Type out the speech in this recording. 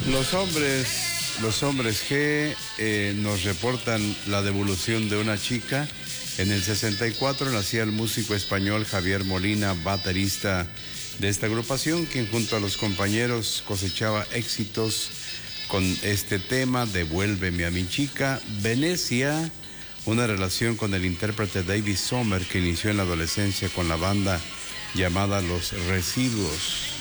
Los hombres G nos reportan la devolución de una chica. En el 64 nacía el músico español Javier Molina, baterista de esta agrupación, quien junto a los compañeros cosechaba éxitos con este tema, Devuélveme a mi chica. Venecia, una relación con el intérprete David Sommer, que inició en la adolescencia con la banda llamada Los Residuos.